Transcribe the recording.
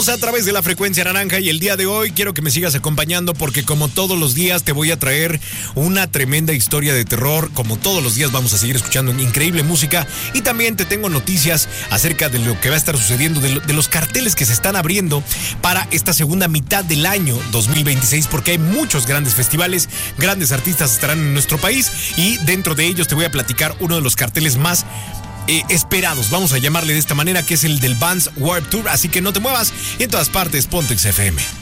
A través de la frecuencia naranja, y el día de hoy quiero que me sigas acompañando porque como todos los días te voy a traer una tremenda historia de terror. Como todos los días vamos a seguir escuchando increíble música, y también te tengo noticias acerca de lo que va a estar sucediendo, de los carteles que se están abriendo para esta segunda mitad del año 2026, porque hay muchos grandes festivales, grandes artistas estarán en nuestro país, y dentro de ellos te voy a platicar uno de los carteles más esperados, vamos a llamarle de esta manera, que es el del Vans Warped Tour. Así que no te muevas, y en todas partes Pontex FM.